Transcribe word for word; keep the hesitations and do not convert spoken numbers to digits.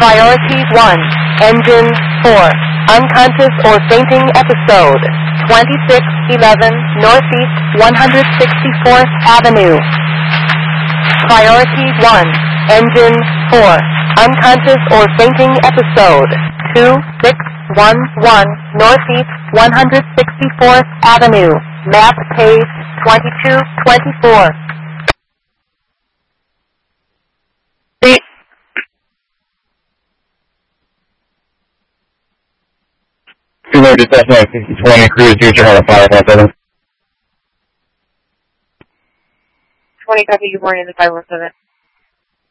Priority one, Engine four, unconscious or fainting episode, twenty-six eleven Northeast one hundred sixty-fourth Avenue. Priority one, Engine four, unconscious or fainting episode, two six one one Northeast one hundred sixty-fourth Avenue, map page twenty-two twenty-four. Two Cessna sixty twenty, cruise future, hold five one seven. twenty copy, good morning, the five one seven.